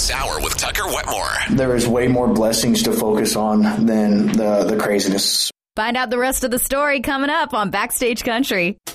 this hour with Tucker Wetmore. There is way more blessings to focus on than the craziness. Find out the rest of the story coming up on Backstage Country.